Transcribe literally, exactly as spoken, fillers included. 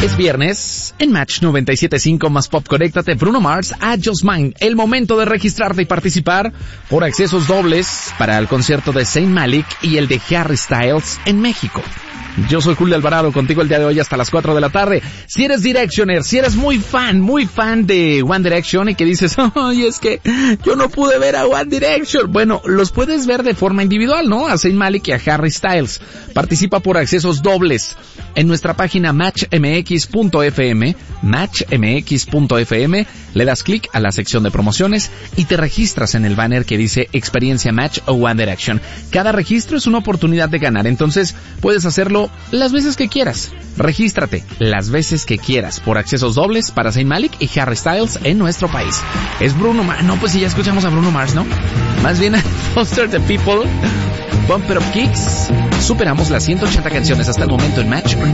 Es viernes, en Match noventa y siete punto cinco más Pop, conéctate Bruno Mars a Just Mine. El momento de registrarte y participar por accesos dobles para el concierto de Zayn Malik y el de Harry Styles en México. Yo soy Julio Alvarado, contigo el día de hoy hasta las cuatro de la tarde. Si eres Directioner, si eres muy fan, muy fan de One Direction y que dices, ay, es que yo no pude ver a One Direction. Bueno, los puedes ver de forma individual, ¿no? A Zayn Malik y a Harry Styles. Participa por accesos dobles en nuestra página match m x punto f m, match m x punto f m. Le das clic a la sección de promociones y te registras en el banner que dice Experiencia Match o One Direction. Cada registro es una oportunidad de ganar, entonces puedes hacerlo las veces que quieras. Regístrate las veces que quieras por accesos dobles para Zayn Malik y Harry Styles en nuestro país. Es Bruno Mars. No, pues si ya escuchamos a Bruno Mars, ¿no? Más bien a Foster the People, Bump It Up Kicks. Superamos las ciento ochenta canciones hasta el momento en Match